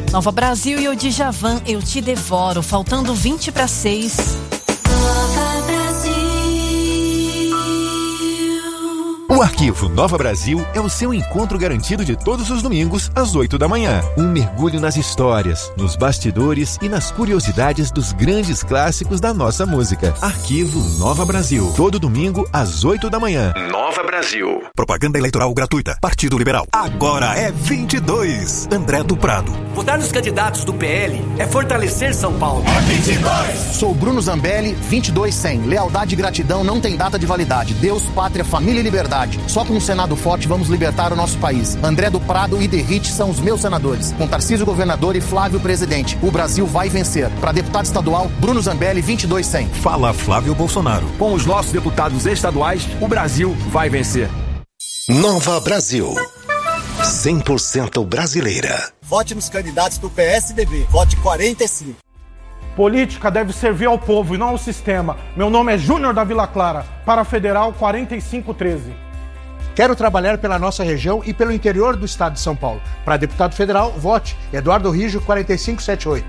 Nova Brasil e o Djavan, Eu Te Devoro, faltando 20 para 6. Nova Brasil. O Arquivo Nova Brasil é o seu encontro garantido de todos os domingos, às 8 da manhã. Um mergulho nas histórias, nos bastidores e nas curiosidades dos grandes clássicos da nossa música. Arquivo Nova Brasil. Todo domingo, às 8 da manhã. Nova Brasil. Propaganda eleitoral gratuita. Partido Liberal. Agora é 22. André do Prado. Votar nos candidatos do PL é fortalecer São Paulo. É 22. Sou Bruno Zambelli, 22-100. Lealdade e gratidão não tem data de validade. Deus, pátria, família e liberdade. Só com um Senado forte vamos libertar o nosso país. André do Prado e Derrite são os meus senadores. Com Tarcísio governador e Flávio presidente. O Brasil vai vencer. Para deputado estadual, Bruno Zambelli, 22-100. Fala Flávio Bolsonaro. Com os nossos deputados estaduais, o Brasil vai vencer. Nova Brasil. 100% brasileira. Vote nos candidatos do PSDB. Vote 45. Política deve servir ao povo e não ao sistema. Meu nome é Júnior da Vila Clara. Para a Federal 4513. Quero trabalhar pela nossa região e pelo interior do estado de São Paulo. Para deputado federal, vote Eduardo Rijo, 4578.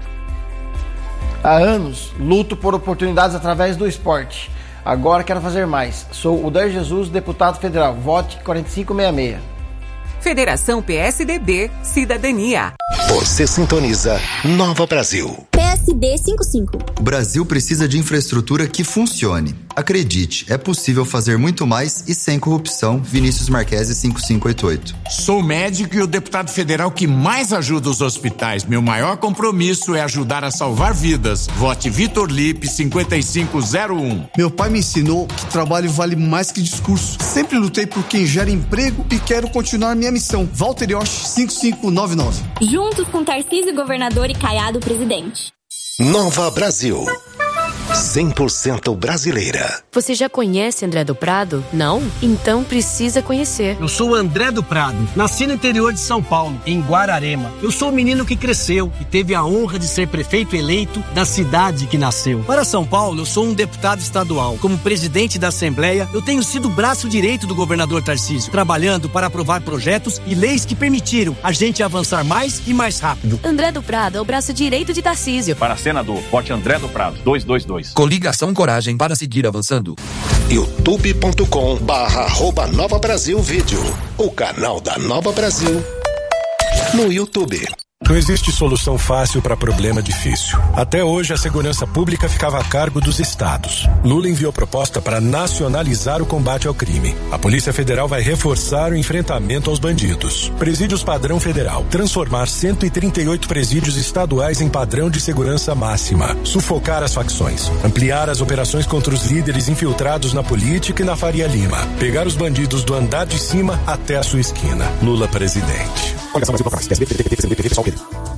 Há anos, luto por oportunidades através do esporte. Agora quero fazer mais. Sou o Dair Jesus, deputado federal. Vote 4566. Federação PSDB, Cidadania. Você sintoniza Nova Brasil. PSD 55. O Brasil precisa de infraestrutura que funcione. Acredite, é possível fazer muito mais e sem corrupção. Vinícius Marquesi, 5588. Sou médico e o deputado federal que mais ajuda os hospitais. Meu maior compromisso é ajudar a salvar vidas. Vote Vitor Lipe, 5501. Meu pai me ensinou que trabalho vale mais que discurso. Sempre lutei por quem gera emprego e quero continuar minha missão. Walter Yosh, 5599. Juntos com Tarcísio governador e Caiado presidente. Nova Brasil. 100% brasileira. Você já conhece André do Prado? Não? Então precisa conhecer. Eu sou o André do Prado. Nasci no interior de São Paulo, em Guararema. Eu sou o menino que cresceu e teve a honra de ser prefeito eleito da cidade que nasceu. Para São Paulo, eu sou um deputado estadual. Como presidente da Assembleia, eu tenho sido o braço direito do governador Tarcísio, trabalhando para aprovar projetos e leis que permitiram a gente avançar mais e mais rápido. André do Prado é o braço direito de Tarcísio. Para senador, vote André do Prado, 222. Coligação Coragem para seguir avançando. youtube.com/Nova Brasil Vídeo. O canal da Nova Brasil no YouTube. Não existe solução fácil para problema difícil. Até hoje, a segurança pública ficava a cargo dos estados. Lula enviou proposta para nacionalizar o combate ao crime. A Polícia Federal vai reforçar o enfrentamento aos bandidos. Presídios padrão federal. Transformar 138 presídios estaduais em padrão de segurança máxima. Sufocar as facções. Ampliar as operações contra os líderes infiltrados na política e na Faria Lima. Pegar os bandidos do andar de cima até a sua esquina. Lula presidente. Coligação Brasil Procuração, PSB, PTB, PCB, PV, PSOL, PDT.